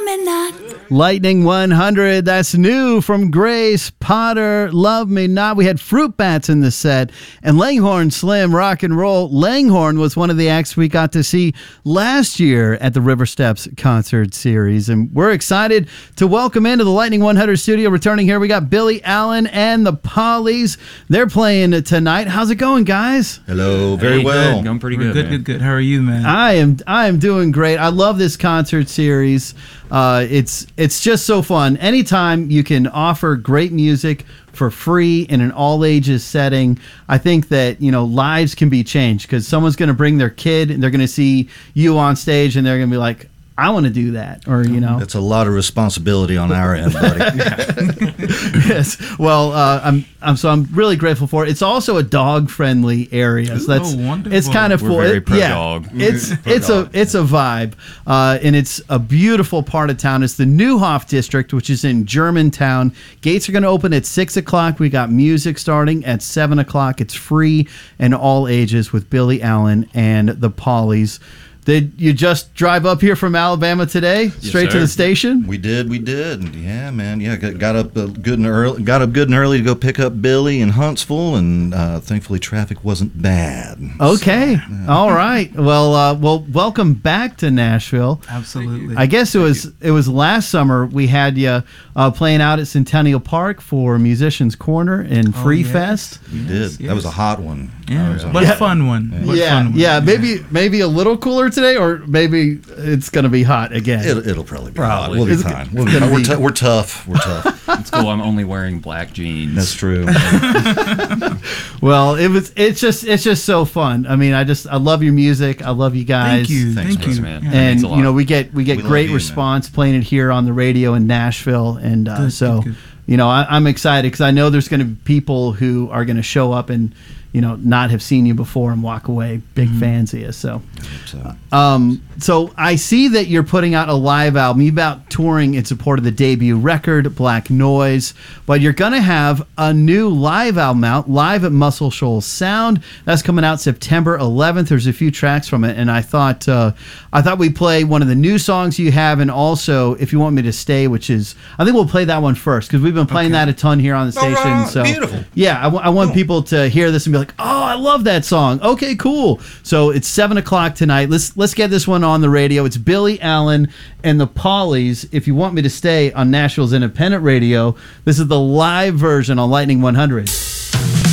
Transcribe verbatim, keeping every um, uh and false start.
Me Not. Lightning one hundred, that's new from Grace Potter, Love Me Not. We had Fruit Bats in the set, and Langhorne Slim, Rock and Roll. Langhorne was one of the acts we got to see last year at the River Steps concert series, and we're excited to welcome into the Lightning one hundred studio. Returning here, we got Billy Allen and the Pollies. They're playing tonight. How's it going, guys? Hello, very hey, well. Good. Going pretty good, Good, man. good, good. How are you, man? I am I am doing great. I love this concert series. Uh, it's it's just so fun. Anytime you can offer great music for free in an all ages setting, I think that, you know, lives can be changed, because someone's going to bring their kid and they're going to see you on stage and they're going to be like, I want to do that, or, you know. It's a lot of responsibility on our end, buddy. Yes. Well, uh, I'm, I'm so I'm really grateful for it. It's also a dog-friendly area, so that's Oh, wonderful. it's kind of We're full. very it- pro yeah, dog. It's it's a it's a vibe, uh, and it's a beautiful part of town. It's the Neuhoff district, which is in Germantown. Gates are going to open at six o'clock. We got music starting at seven o'clock. It's free and all ages with Billy Allen and the Pollies. Did you just drive up here from Alabama today, straight to sir. the station? We did, we did. Yeah, man. Yeah, got, got up uh, good and early. Got up good and early to go pick up Billy in Huntsville, and uh, thankfully traffic wasn't bad. Okay, all right. Well, uh, well, welcome back to Nashville. Absolutely. I guess it was it was last summer we had you uh, playing out at Centennial Park for Musicians Corner and Oh, Free yes. Fest. We did. That was a hot one. Yeah, was a but Yeah. a fun one. But yeah, fun one. yeah. Maybe maybe a little cooler today, or maybe it's gonna be hot again. It'll, it'll probably be Probably. hot. We'll be It's fine. We'll be, gonna we're, be- tou- we're tough. We're tough. It's cool. I'm only wearing black jeans. That's true. Well, it was it's just it's just so fun. I mean, I just I love your music. I love you guys. Thank you. Thanks, Thank you. man. Yeah. That And means a lot. you know, we get we get We love great you, response playing it here on the radio in Nashville, and uh, Good, so good, good. you know I, I'm excited because I know there's going to be people who are going to show up and, you know, not have seen you before and walk away big Mm-hmm. fans of you. So, So, um, so I see that you're putting out a live album. You've out touring in support of the debut record, Black Noise, but you're going to have a new live album out, live at Muscle Shoals Sound. That's coming out September eleventh. There's a few tracks from it, and I thought uh, I thought we'd play one of the new songs you have, and also If You Want Me to Stay, which is, I think we'll play that one first because we've been playing Okay. that a ton here on the All station. right. So Beautiful. yeah, I, w- I want people to hear this and be like, "Oh, I love that song." Okay, cool. So it's seven o'clock tonight. Let's let's get this one on the radio. It's Billy Allen and the Pollies. If You Want Me to Stay on Nashville's independent radio. This is the live version on Lightning one hundred.